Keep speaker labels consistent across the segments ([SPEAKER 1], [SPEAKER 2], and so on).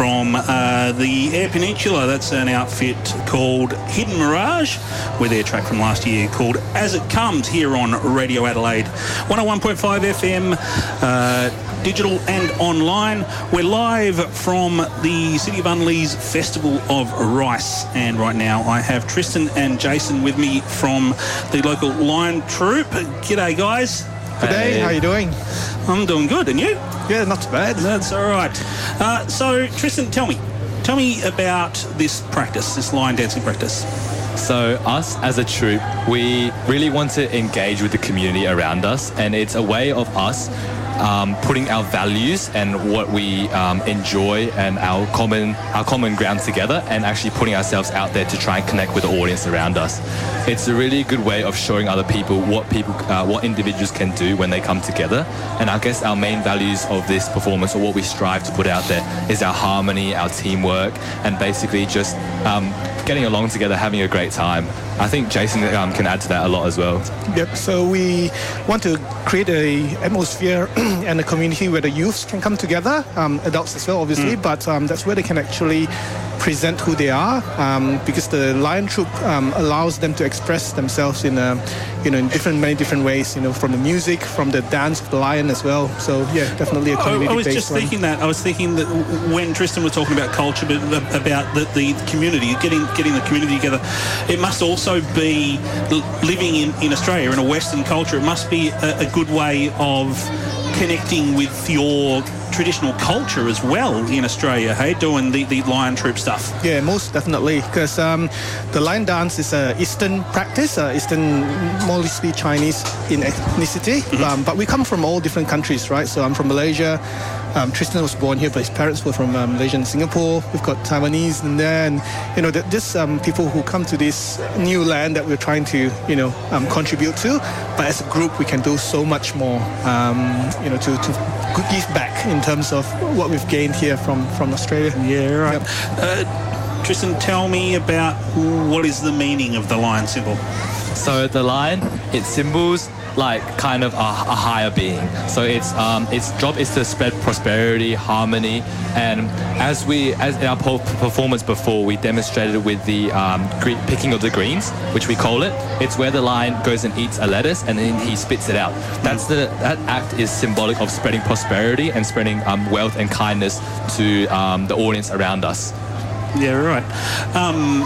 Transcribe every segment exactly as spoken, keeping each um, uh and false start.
[SPEAKER 1] from uh, the Eyre Peninsula. That's an outfit called Hidden Mirage, with their track from last year called As It Comes, here on Radio Adelaide. one oh one point five F M, uh, digital and online. We're live from the City of Unley's Festival of Rice, and right now I have Tristan and Jason with me from the local Lion Troupe. G'day, guys.
[SPEAKER 2] G'day, how are you doing?
[SPEAKER 1] I'm doing good, and you?
[SPEAKER 2] Yeah, not too bad.
[SPEAKER 1] That's all right. Uh, so, Tristan, tell me, tell me about this practice, this lion dancing practice.
[SPEAKER 3] So us as a troupe, we really want to engage with the community around us, and it's a way of us um, putting our values and what we um, enjoy and our common our common ground together, and actually putting ourselves out there to try and connect with the audience around us. It's a really good way of showing other people what people, uh, what individuals can do when they come together. And I guess our main values of this performance, or what we strive to put out there, is our harmony, our teamwork, and basically just um, getting along together, having a great time. I think Jason um, can add to that a lot as well.
[SPEAKER 2] Yep, so we want to create a atmosphere and a community where the youths can come together, um, adults as well, obviously, mm. but um, that's where they can actually present who they are, um, because the Lion Troupe um, allows them to express themselves in, a, you know, in different, many different ways. You know, from the music, from the dance of the lion as well. So yeah, definitely a community-based
[SPEAKER 1] I, I was just
[SPEAKER 2] one.
[SPEAKER 1] thinking that. I was thinking that when Tristan was talking about culture, but about the, the community, getting getting the community together, it must also be living in, in Australia in a Western culture. It must be a, a good way of connecting with your traditional culture as well in Australia, hey, doing the, the Lion Troupe stuff.
[SPEAKER 2] Yeah, most definitely, because um, the lion dance is a Eastern practice, uh, Eastern, mostly Chinese in ethnicity, mm-hmm. um, but we come from all different countries, right? So I'm from Malaysia. Um, Tristan was born here, but his parents were from um, Malaysia and Singapore. We've got Taiwanese in there, and you know, just um, people who come to this new land that we're trying to, you know, um, contribute to. But as a group, we can do so much more, um, you know, to, to give back in terms of what we've gained here from, from Australia.
[SPEAKER 1] Yeah, right.
[SPEAKER 2] Yep.
[SPEAKER 1] Uh, Tristan, tell me about what is the meaning of the lion symbol?
[SPEAKER 3] So the lion, it symbols like kind of a, a higher being. So its um, its job is to spread prosperity, harmony, and as we as in our performance before, we demonstrated with the um, picking of the greens, which we call it. It's where the lion goes and eats a lettuce and then he spits it out. That's the that act is symbolic of spreading prosperity and spreading um, wealth and kindness to um, the audience around us.
[SPEAKER 1] Yeah, right. Um,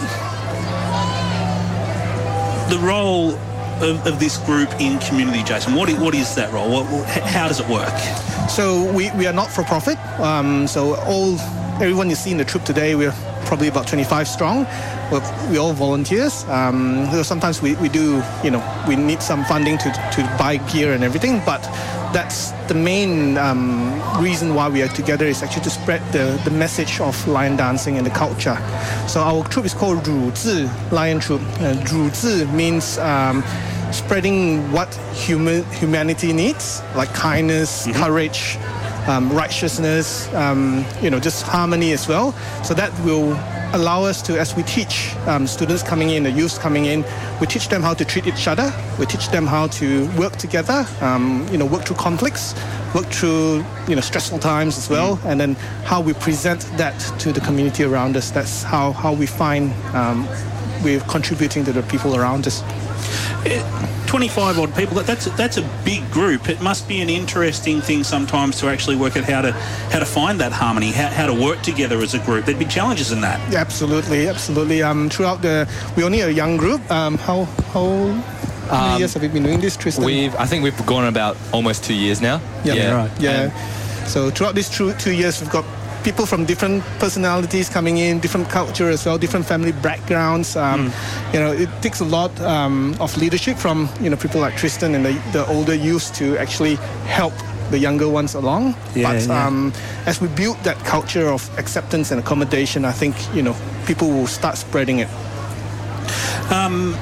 [SPEAKER 1] the role Of, of this group in community, Jason, what is, what is that role? What, how does it work?
[SPEAKER 2] So we, we are not for profit. Um, so all everyone you see in the troupe today, we're probably about twenty-five strong. We're, we're all volunteers. Um, so sometimes we, we do, you know, we need some funding to, to buy gear and everything, but that's the main um, reason why we are together, is actually to spread the, the message of lion dancing and the culture. So our troupe is called Ru Zi Lion Troupe. Uh, Ru Zi means um, spreading what human, humanity needs, like kindness, mm-hmm. courage, um, righteousness, um, you know, just harmony as well. So that will allow us to, as we teach um, students coming in, the youth coming in, we teach them how to treat each other. We teach them how to work together, um, you know, work through conflicts, work through, you know, stressful times as well, mm. and then how we present that to the community around us. That's how, how we find um, we're contributing to the people around us.
[SPEAKER 1] twenty-five odd people, that's that's a big group. It must be an interesting thing sometimes to actually work out how to how to find that harmony, how, how to work together as a group. There'd be challenges in that.
[SPEAKER 2] Yeah, absolutely, absolutely. Um, throughout the, we're only a young group. Um, how how how many
[SPEAKER 3] um,
[SPEAKER 2] years have we been doing this, Tristan?
[SPEAKER 3] We've I think we've gone about almost two years now.
[SPEAKER 2] Yeah,
[SPEAKER 3] yeah.
[SPEAKER 2] right. Yeah. And so throughout these two, two years, we've got people from different personalities coming in, different culture as well, different family backgrounds. Um, mm. You know, it takes a lot um, of leadership from, you know, people like Tristan and the, the older youths to actually help the younger ones along.
[SPEAKER 1] Yeah,
[SPEAKER 2] but
[SPEAKER 1] yeah.
[SPEAKER 2] Um, as we build that culture of acceptance and accommodation, I think, you know, people will start spreading it.
[SPEAKER 1] Um,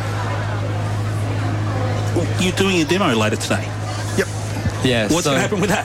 [SPEAKER 1] you're doing a demo later today.
[SPEAKER 2] Yep.
[SPEAKER 3] Yeah.
[SPEAKER 1] What's
[SPEAKER 3] so
[SPEAKER 1] going to happen with that?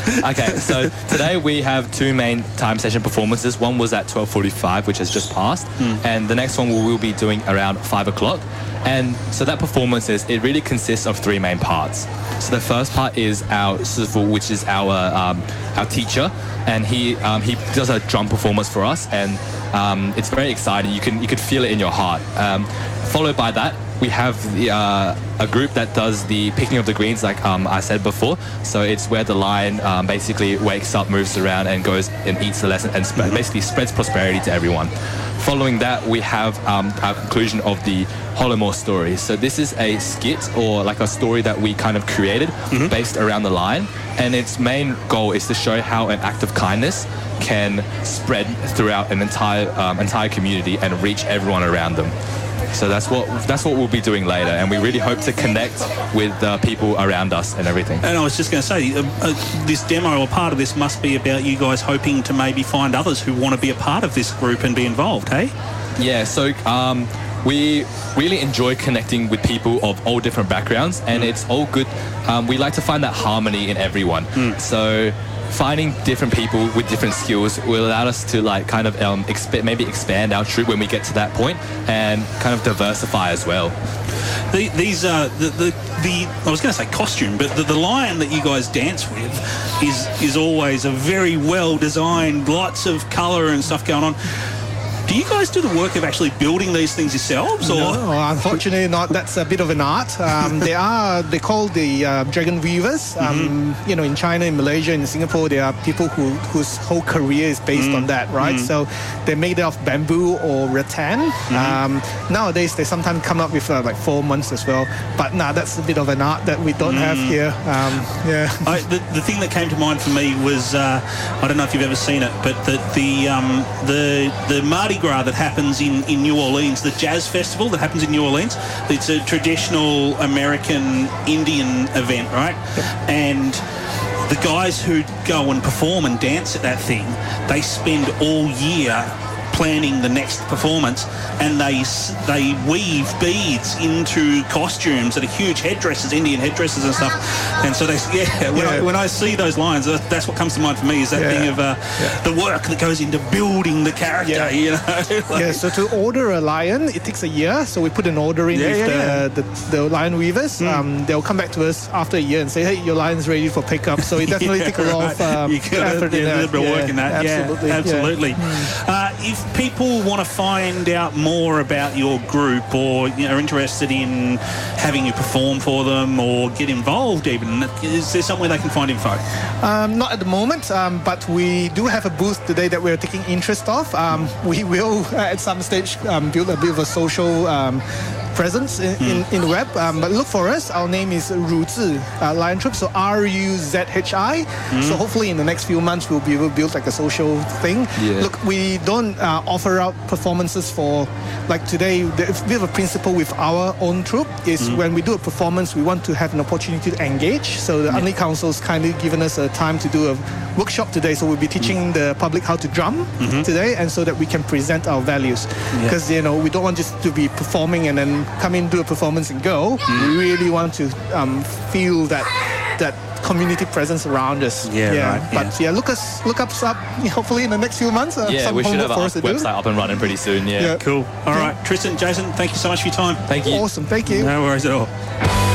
[SPEAKER 3] Okay, so today we have two main time session performances. One was at twelve forty-five, which has just passed, mm. and the next one we will be doing around five o'clock. And so that performance is, it really consists of three main parts. So the first part is our Sifu, which is our um, our teacher, and he um, he does a drum performance for us, and um, it's very exciting. You can you can feel it in your heart. Um, followed by that, we have the, uh, a group that does the picking of the greens, like um, I said before. So it's where the lion um, basically wakes up, moves around, and goes and eats the lesson, and sp- basically spreads prosperity to everyone. Following that, we have um, our conclusion of the Holocaust story. So this is a skit, or like a story that we kind of created mm-hmm. based around the lion, and its main goal is to show how an act of kindness can spread throughout an entire um, entire community and reach everyone around them. So that's what that's what we'll be doing later, and we really hope to connect with uh, people around us and everything.
[SPEAKER 1] And I was just going to say, uh, uh, this demo, or part of this, must be about you guys hoping to maybe find others who want to be a part of this group and be involved, hey?
[SPEAKER 3] Yeah, so um, we really enjoy connecting with people of all different backgrounds, and mm. it's all good. Um, we like to find that harmony in everyone. Mm. So finding different people with different skills will allow us to like kind of um, exp- maybe expand our troupe when we get to that point, and kind of diversify as well.
[SPEAKER 1] The, these uh, the, the the I was going to say costume, but the, the lion that you guys dance with is is always a very well designed, lots of colour and stuff going on. Do you guys do the work of actually building these things yourselves, or?
[SPEAKER 2] No, unfortunately not. That's a bit of an art. Um, they are, they call the uh, dragon weavers. Um, mm-hmm. You know, in China, in Malaysia, in Singapore, there are people who whose whole career is based mm-hmm. on that, right? Mm-hmm. So they're made of bamboo or rattan. Mm-hmm. Um, nowadays, they sometimes come up with uh, like four months as well. But nah, that's a bit of an art that we don't mm-hmm. have here. Um, yeah.
[SPEAKER 1] I, the, the thing that came to mind for me was, uh, I don't know if you've ever seen it, but the the um, the the Mardi Gras that happens in, in New Orleans, the jazz festival that happens in New Orleans. It's a traditional American Indian event, right? Yep. And the guys who go and perform and dance at that thing, they spend all year planning the next performance, and they they weave beads into costumes that are huge headdresses, Indian headdresses and stuff. And so they, yeah, when, yeah. I, when I see those lines, that's what comes to mind for me, is that yeah. thing of uh, yeah. the work that goes into building the character, yeah. you know. Like,
[SPEAKER 2] yeah, so to order a lion, it takes a year. So we put an order in yeah, with yeah, the, yeah. The, the lion weavers. Mm. Um, they'll come back to us after a year and say, hey, your lion's ready for pickup. So it definitely yeah, takes a lot of um,
[SPEAKER 1] you gotta,
[SPEAKER 2] effort
[SPEAKER 1] yeah,
[SPEAKER 2] in
[SPEAKER 1] that. A little bit of work
[SPEAKER 2] yeah,
[SPEAKER 1] in that.
[SPEAKER 2] Absolutely.
[SPEAKER 1] Yeah, absolutely.
[SPEAKER 2] Yeah. Mm.
[SPEAKER 1] Uh, if people want to find out more about your group, or you know, are interested in having you perform for them or get involved even, is there somewhere they can find info?
[SPEAKER 2] Um, not at the moment, um, but we do have a booth today that we're taking interest of. Um, we will uh, at some stage um, build a bit of a social um, presence in, mm. in, in the web, um, but look for us. Our name is Ruzhi uh, Lion Troupe, so R U Z H I. Mm. So hopefully in the next few months we'll be able to build like a social thing.
[SPEAKER 3] Yeah.
[SPEAKER 2] Look, we don't uh, offer out performances for, like today, the, we have a principle with our own troupe is mm. when we do a performance, we want to have an opportunity to engage. So the yeah. Unley Council's kindly given us a time to do a workshop today, so we'll be teaching mm. the public how to drum mm-hmm. today, and so that we can present our values. Because, yeah. you know, we don't want just to be performing and then come in, do a performance and go. Mm. We really want to um, feel that that community presence around us.
[SPEAKER 1] Yeah, yeah. Right.
[SPEAKER 2] But yeah. yeah, look us, look us up. Hopefully in the next few months. Uh,
[SPEAKER 3] yeah,
[SPEAKER 2] some
[SPEAKER 3] we should have our website
[SPEAKER 2] do.
[SPEAKER 3] up and running pretty soon. Yeah,
[SPEAKER 1] yeah. Cool. All right, Tristan, Jason, thank you so much for your time.
[SPEAKER 3] Thank you.
[SPEAKER 2] Awesome. Thank you.
[SPEAKER 1] No worries at all.